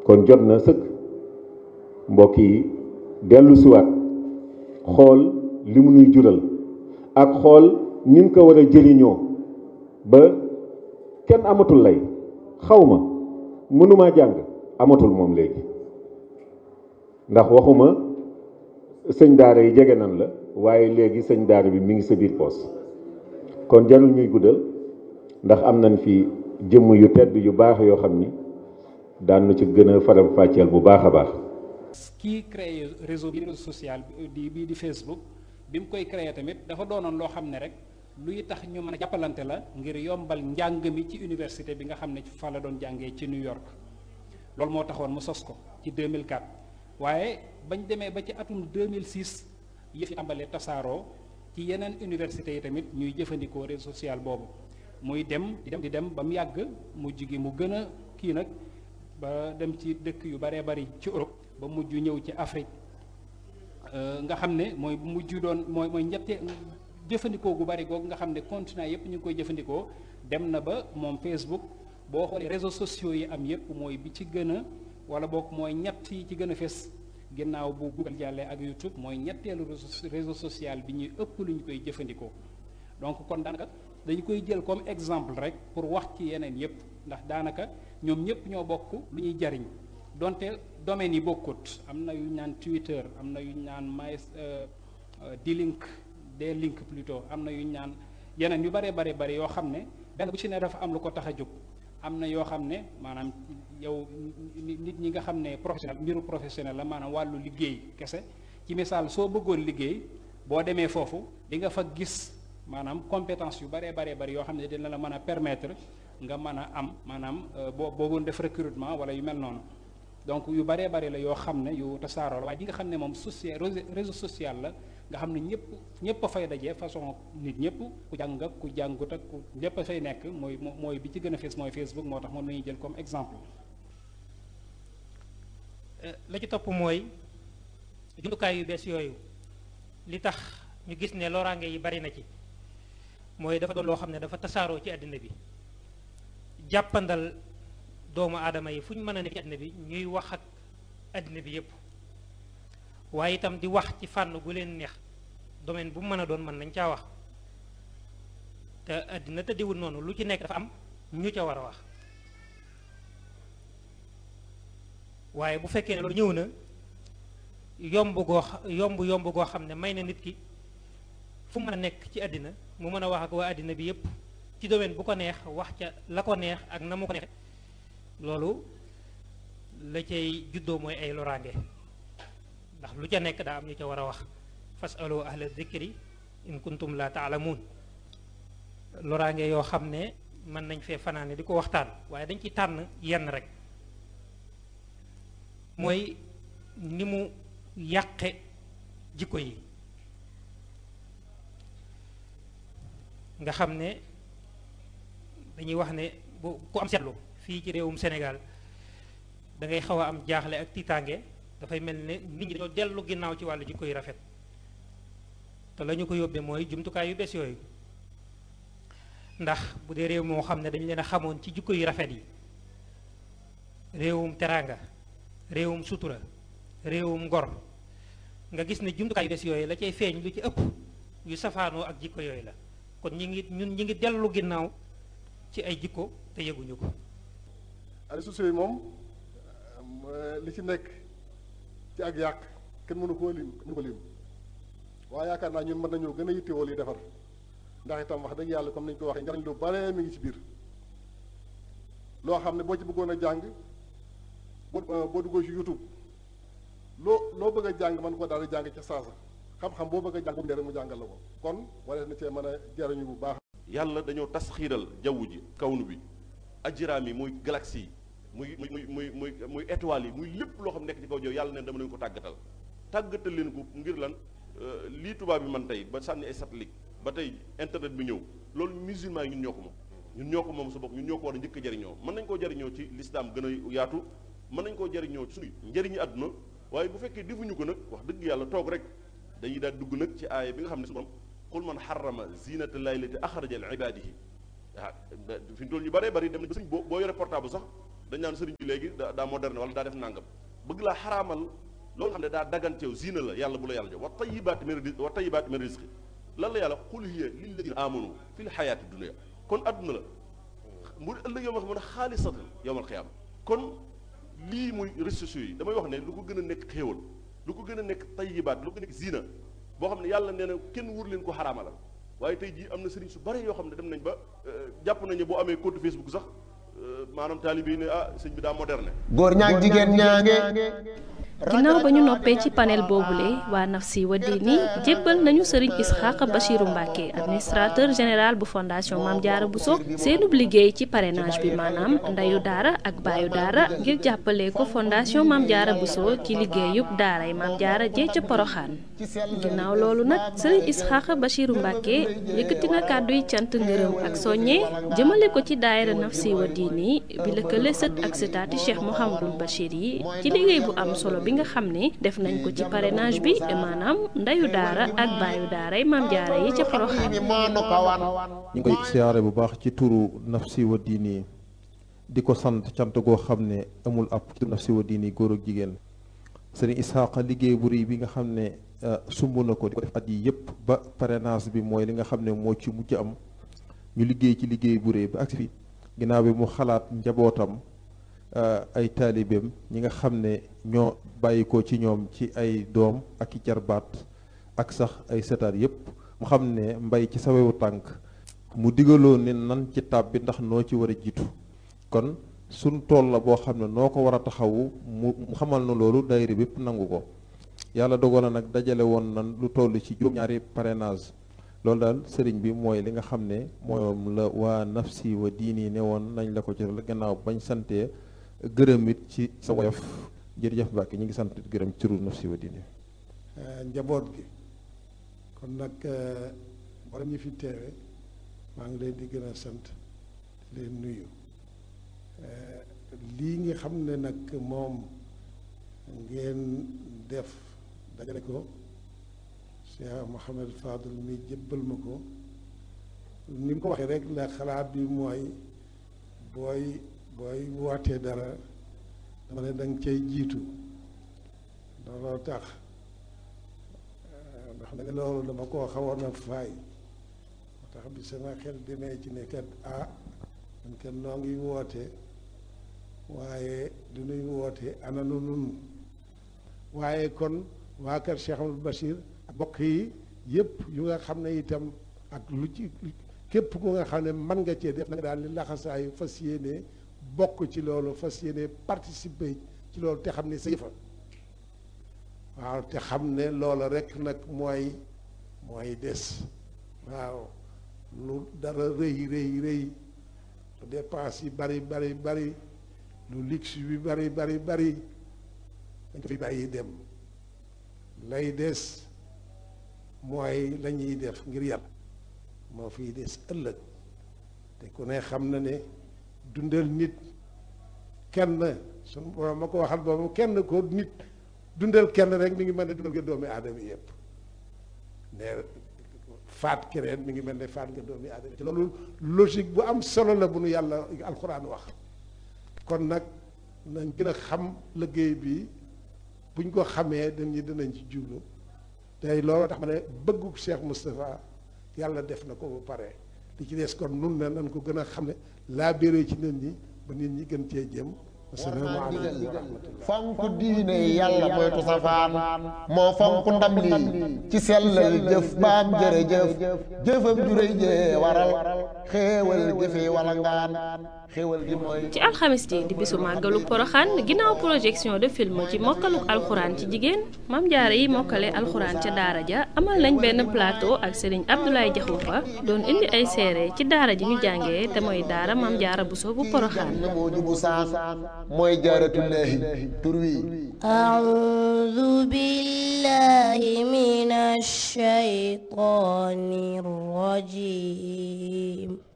kon jot na sëkk mbokk yi dellu siwaat xool li mu nuy jural ak xool nin ko war a jëriñoo ba kenn amatul lay xawma mënumaa jàng amatul moom léegi ndax waxuma sëñ daara yi jege nan la waaye léegi sëñ daara bi mi ngi sa biir poos kon jarul ñuy guddal ndax am nañ fi jëmm yu tedd yu baax yoo xam ni daan na ci gën a faram fàcceel bu baax a baax. kii créé réseau social bii di Facebook bi mu koy créé tamit dafa doonoon loo xam ne rek luy tax ñu mën a jàppalante la ngir yombal njàng mi ci université bi nga xam ne fa la doon jàngee ci New York loolu moo taxoon mu sos ko ci 2004 waaye bañ demee ba ci atum 2006 yëf yi tàmbalee tasaaroo ci yeneen université yi tamit ñuy jëfandikoo réseau social boobu muy dem di dem ba mu yàgg mujj gi mu gën a kii nag ba dem ci dëkk yu baree bari ci Europe ba mujj ñëw ci Afrique nga xam ne mooy mujj doon mooy ñette jëfandikoo gu bari googu nga xam ne continent yépp ñu ngi koy jëfandikoo dem na ba moom Facebook boo xoolee réseaux sociaux yi am yépp mooy bi ci gën a wala boog mooy ñett yi ci gën a fes ginnaaw bu Google jàllee ak YouTube mooy ñetteelu réseau social bi ñuy ëpp lu ñu koy jëfandikoo donc kon daanaka dañu koy jël comme exemple rek pour wax ci yeneen yépp ndax daanaka ñoom ñépp ñoo bokk lu ñuy jariñ donte domaines yi bokkut am na yu ñaan Twitter am na yu ñaan D-Link plutôt am na yu ñaan yeneen yu bare bari yoo xam ne benn bu ci ne dafa am lu ko tax a jóg am na yoo xam ne maanaam yow nit ñi nga xam ne professionnel mbiru professionnel la maanaam wàllu liggéey kese ci misaal soo bëggoon liggéey boo demee foofu di nga fa gis maanaam compétence yu bare bari yoo xam ne dina la mën a permettre nga mën a am maanaam boo bëggoon def recrutement wala yu mel noonu donc yu bare bari la yoo xam ne yu tasaaroo la waaye di nga xam ne moom réseau social la nga xam ne ñëpp a fay dajee façon nit ñëpp ku jàng ak ku jàngut ak ku ñëpp a fay nekk mooy bi ci gën a fees mooy Facebook moo tax moom la ñuy jël comme exemple. la ci topp mooy jumtukaay yu bees yooyu li tax ñu gis ne loraange yi bari na ci mooy dafa doon loo xam ne dafa tasaaroo ci àddina bi jàppandal doomu aadama yi fu ñu mën a nekk ci àddina bi ñuy wax ak àddina bi yépp waaye itam di wax ci fànn gu leen neex domaine bu mu mën a doon mën nañ caa wax te àddina tëddiwul noonu lu ci nekk dafa am ñu ca war a wax waaye bu fekkee ne loolu ñëw na yomb goo xam ne may na nit ki fu mu mën a nekk ci àddina mu mën a wax ak waa àddina bi yépp ci domaine bu ko neex wax ca la ko neex ak na mu ko neex loolu la cay juddoo mooy ay loraange ndax lu ca nekk daa am ñu ca war a wax fasalu ahla dhikri in kuntum la taalamuun loraange yoo xam ne mën nañ fee fanaane di ko waxtaan waaye dañ ci tànn yenn rek mooy ni mu yàqe jikko yi nga xam ne dañuy wax ne bu ku am seetlu fii ci réewum Sénégal da ngay xaw a am jaaxle ak tiitaange dafay mel ne nit ñi dañoo dellu ginnaaw ci wàllu jikko yu rafet te la ñu ko yóbbee mooy jumtukaay yu bees yooyu ndax bu dee réew moo xam ne dañu leen a xamoon ci jikko yu rafet yi réewum teraanga réewum sutura réewum ngor nga gis ne jumtukaay yu bees yooyu la cay feeñ lu ci ëpp yu safaanoo ak jikko yooyu la kon ñi ngi dellu ginnaaw ci ay jikko te yëguñu ko. réseaux sociaux yi moom li ci nekk ci ak yàq kenn mënu ko lim waaye yaakaar naa ñun mën nañoo gën a yittewoo li defar ndax itam wax dëgg yàlla comme nañu ko waxee njariñ lu bare mi ngi ci biir loo xam ne boo ci bëggoon a jàng boo duggoo ci YouTube loo bëgg a jàng mën ko daal di jàng ca saasa xam-xam boo bëgg a jàng boobu rek mu jàngal la ko kon wala na cee mën a jariñu bu baax. yàlla dañoo tas xiiral jaww ji kawnu bi ajiraam yi muy galaxie yi muy étoiles yi muy lépp loo xam nekk ci kaw jaww yàlla ne dama leen ko tàggatal leen ko ngir lan lii tubaab bi man tey ba sànni ay satellite ba tey internet bi ñëw loolu musulman yi ñun ñoo ko moom sa bopp ñun ñoo ko war a njëkk a jariñoo mën nañ koo jariñoo ci lislaam gën a yaatu mën nañ koo jariñoo ci suñu njëriñu àdduna waaye bu fekkee defuñu ko nag wax dëgg yàlla toog rek dañuy daal dugg nag ci aaya bi nga xam ne su borom qul man xarama zinata llahi lati axraja li ibadihi fi ñu toll ñu bëree bëri dem na ba suñ boo yore portable sax dañ naan sëriñ bi léegi daa moderne wala daa def nangam bëgg laa xaraamal loolu xam ne daa daganteew ziina la yàlla bu la yàlla jox wa tayyibaati min rizqi lan la yàlla qul hiya lilladina amanu fil xayaati dunia kon adduna la mu ëllëg yow ma xam ne xaalisatan yowmal xiyaama kon lii muy réseaux sociaux yi damay wax ne lu ko gën a nekk xéewal lu ko gën a nekk tayyibaat lu ko nekk ziina boo xam ne yàlla nee na kenn wur leen ko xaraamalal waaye tey jii am na sëriñ su bare yoo xam ne dem nañ ba jàpp nañu boo amee compte Facebook sax maanaam taalibe yi ne sëñ bi daa moderne. góor ñaag jigéen ñaange. ginnaaw ba ñu noppee ci panel boobule waa Nafsi wa Diini jébbal nañu sëriñ Isxaaq Bachiru Mbàkke administrateur général bu fondation Mame Diarra Bousso seenub liggéey ci parrainage bi maanaam ndeyu daara ak baayu daara ngir jàppale ko fondation Mame Diarra Bousso ci liggéeyub daaray Mame Diarra jee ca Poroxaan ginnaaw loolu nag sëriñ Isxaaq Bachiru Mbàkke yëkkati na kàdduy cant ngërëm ak soññe jëmale ko ci daayira Nafsi wa Diini bi lëkkale sët ak sëtaati Cheikh Mouhamadul Bachir yi ci liggéey bu am solo bi nga xam ne def nañ ko ci parrainage bi maanaam ndeyu daara ak baayu daaray Mame Diarra yi ca Porokhane. ñu ngi koy siyaare bu baax ci turu Nafsi wa Diini di ko sant cant goo xam ne amul ab ci Nafsi wa Diini góor ak jigéen sëriñ Isaaqa liggéey bu rëy bi nga xam ne sumb na ko di ko def at yi yëpp ba parrainage bi mooy li nga xam ne moo ci mujj am ñu liggéey ci liggéey bu rëy ba agsi fi ginnaaw bi mu xalaat njabootam ay taalibeem ñi nga xam ne ñoo bàyyi ko ci ñoom ci ay doom ak i jarbaat ak sax ay setaat yépp mu xam ne mbay ci sawewu tànk mu digaloo ne nan ci tab bi ndax noo ci war a jiitu kon suñ tool la boo xam ne noo ko war a taxawu mu xamal na loolu daayira bépp nangu ko yàlla dogal na nag dajale woon nan lu toll ci juróom-ñaari parrainage loolu daal sëriñ bi mooy li nga xam ne moom la waa Nafsi wa Diini ne woon nañ la ko ci la gannaaw bañ santee gërëm it ci sa woyof jërëjëf Mbàkke ñu ngi sant gërëm ci turu Nafsi wa Diini njaboot gi kon nag wala ñi fi teewe maa ngi leen di gën a sant di leen nuyu lii nga xam ne nag moom ngeen def dajale ko Cheikh Mouhamed Fadel mi jébbal ma ko ni mu ko waxee rek la xalaat bi mooy booy wootee dara dama ne danga cay jiitu looloo tax ndax nag loolu dama koo xawoon a faay moo tax bi sama xel demee ci ne kat man kat noo ngi woote waaye du nuy woote ana nu nun waaye kon waa kër Cheikh Amadou Bachir ak bokk yi yëpp yu nga xam ne itam ak lu ci képp ku nga xam ne mën nga cee def na nga daal li laxasaayu fas yéene bokk ci loolu fas yéene participer ci loolu te xam ne sa yëfa waaw te xam ne loola rek nag mooy des waaw lu dara rëy lu dépense yi bari lu luxe bi bari dañ ko fi bàyyi dem lay des mooy la ñuy def ngir yàlla moo fiy des ëllëg te ku ne xam na ne dundal nit kenn sunu borom ma ko waxal boobu kenn ko nit dundal kenn rek mi ngi mel ne dundal nga doomi aadama yëpp ne faat keneen mi ngi mel ne faat nga doomi aadama ci loolu logique bu am solo la bu nu yàlla alxuraan wax kon nag nañ gën a xam liggéey bi buñ ko xamee dinañ ci jublu tey loolu tax ma ne bëggu Cheikh Moustapha yàlla def na ko ba pare li ci des kon nun ne nañ ko gën a xam ne laa béré ci nit ñi ba nit ñi gën cee jëm asalaamaaleykum wa rahmatullah fonk diine yàlla moytu safaan moo fonk ndam lii ci sellal jëf baam jërëjëf jëfam juréy jee waral xéewal jëfe wala ngaan xéewal gi mooy ci alxamis ji di bisu màggalu Poroxaan ginnaaw projection de film ci mokkaluk alxuraan ci jigéen Mame Diarra yi mokkale alxuraan ca daara ja amal nañ benn plateau ak Serigne Abdoulaye Diakhoumpa doon indi ay seere ci daara ji ñu jàngee te mooy daara Mame Diarra Bousso bu Poroxaan moo jubu saan mooy jaaratullaahi tur wi a'uudu billaahi minash shaytaanir rajiim